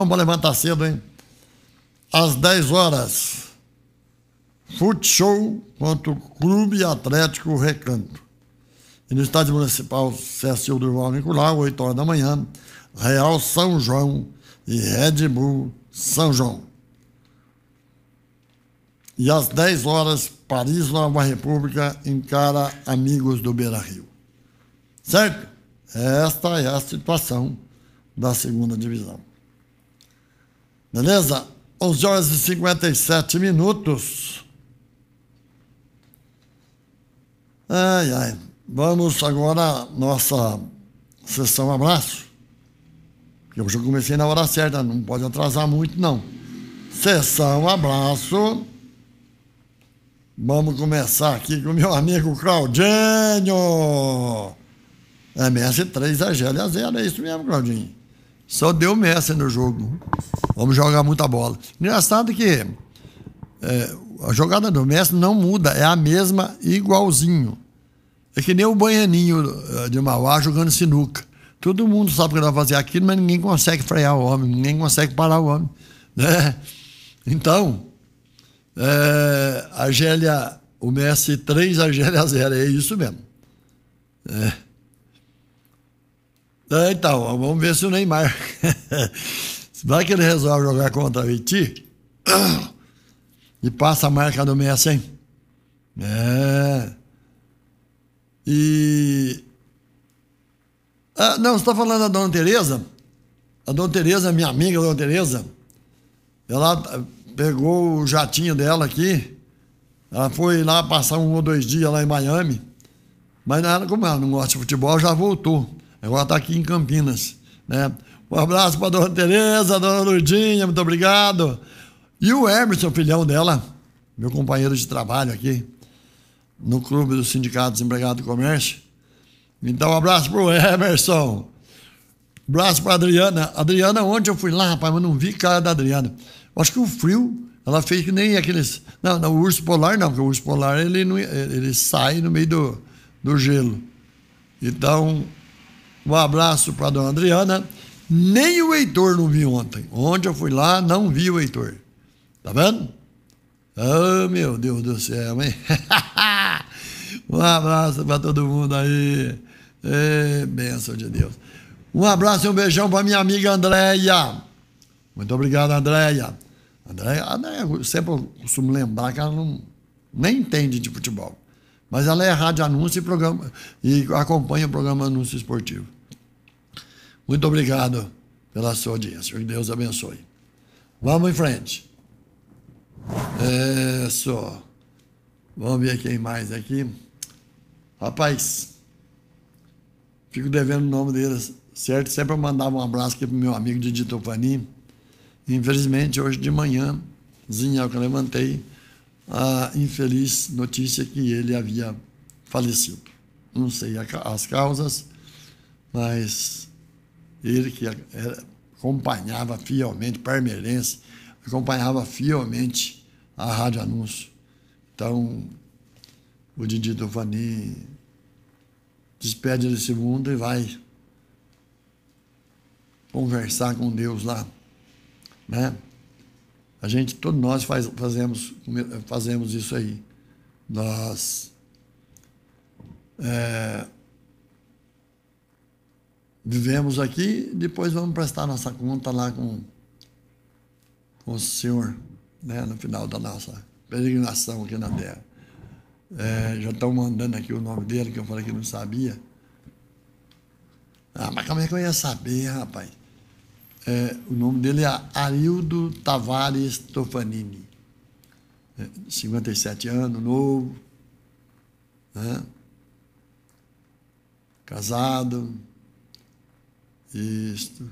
Vamos levantar cedo, hein? Às 10 horas, Futshow contra o Clube Atlético Recanto. E no Estádio Municipal CSU Durval Nicolau, 8 horas da manhã, Real São João e Red Bull São João. E às 10 horas, Paris Nova República encara Amigos do Beira-Rio. Certo? Esta é a situação da segunda divisão. Beleza? 11 horas e 57 minutos. Ai, ai. Vamos agora à nossa sessão abraço. Eu já comecei na hora certa, não pode atrasar muito, não. Sessão abraço. Vamos começar aqui com o meu amigo Claudinho. MS 3, Argélia 0, é isso mesmo, Claudinho. Só deu Messi no jogo. Vamos jogar muita bola. Engraçado que a jogada do Messi não muda, é a mesma, igualzinho. É que nem o Banhaninho de Mauá jogando sinuca. Todo mundo sabe que ele vai fazer aquilo, mas ninguém consegue frear o homem, ninguém consegue parar o homem. Né? Então, Argélia, o Messi 3, Argélia 0, é isso mesmo. Então, vamos ver se o Neymar vai que ele resolve jogar contra o Haiti e passa a marca do Messi, hein? Não, você está falando da Dona Tereza? A Dona Tereza, minha amiga Dona Tereza, ela pegou o jatinho dela aqui, ela foi lá passar 1 ou 2 dias lá em Miami, mas como ela não gosta de futebol, já voltou. Agora está aqui em Campinas, né? Um abraço para a Dona Tereza, Dona Lourdinha, muito obrigado. E o Emerson, filhão dela, meu companheiro de trabalho aqui, no Clube do Sindicato dos Empregados do Comércio. Então, um abraço para o Emerson. Um abraço para a Adriana. Adriana, ontem eu fui lá, rapaz, mas não vi cara da Adriana. Eu acho que o frio, ela fez que nem aqueles... Não, o urso polar não, porque o urso polar ele sai no meio do gelo. Então... Um abraço para a dona Adriana. Nem o Heitor não vi ontem. Ontem eu fui lá, não vi o Heitor. Tá vendo? Oh, meu Deus do céu, hein? Um abraço para todo mundo aí. Bênção de Deus. Um abraço e um beijão para minha amiga Andréia. Muito obrigado, Andréia. Andréia, eu sempre costumo lembrar que ela nem entende de futebol. Mas ela é rádio anúncio e acompanha o programa Anúncio Esportivo. Muito obrigado pela sua audiência. Que Deus abençoe. Vamos em frente. Só. Vamos ver quem mais aqui. Rapaz, fico devendo o nome deles, certo? Sempre eu mandava um abraço aqui para o meu amigo Didi Tofani. Infelizmente, hoje de manhãzinha que eu levantei, a infeliz notícia que ele havia falecido. Não sei as causas, mas ele que acompanhava fielmente, parmeirense, acompanhava fielmente a Rádio Anúncio. Então, o Didi Tofani despede desse mundo e vai conversar com Deus lá, né? Todos nós fazemos isso aí. Nós vivemos aqui, depois vamos prestar nossa conta lá com o Senhor, né, no final da nossa peregrinação aqui na Terra. Já estão mandando aqui o nome dele, que eu falei que não sabia. Mas como é que eu ia saber, rapaz? O nome dele é Arildo Tavares Tofanini. 57 anos, novo, né? Casado. Isto.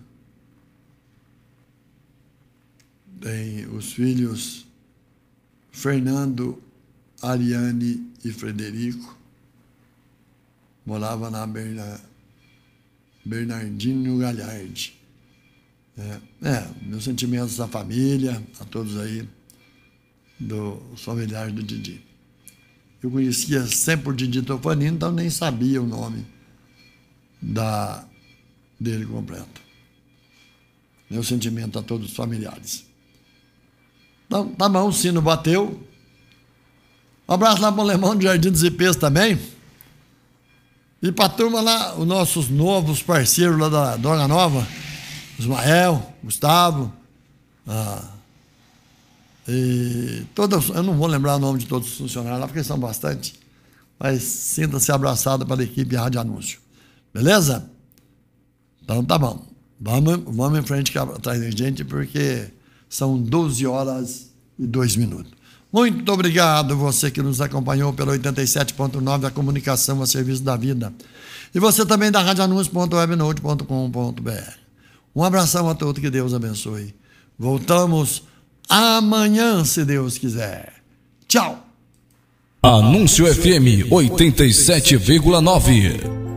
Tem os filhos Fernando, Ariane e Frederico. Morava na Bernardino Galhardi. Meus sentimentos à família, a todos aí, dos familiares do Didi. Eu conhecia sempre o Didi Tofanini, então nem sabia o nome dele completo. Meu sentimento a todos os familiares. Então, tá bom, o sino bateu. Um abraço lá para o Alemão de Jardim dos Ipês também. E para a turma lá, os nossos novos parceiros lá da Dona Nova, Ismael, Gustavo, e todos, eu não vou lembrar o nome de todos os funcionários lá, porque são bastante, mas sinta-se abraçado pela equipe Rádio Anúncio. Beleza? Então tá bom. Vamos em frente atrás da gente, porque são 12 horas e 2 minutos. Muito obrigado você que nos acompanhou pelo 87.9 da comunicação a serviço da vida. E você também da radioanúncio.webnote.com.br. Um abração a todos, que Deus abençoe. Voltamos amanhã, se Deus quiser. Tchau. Anúncio FM 87,9.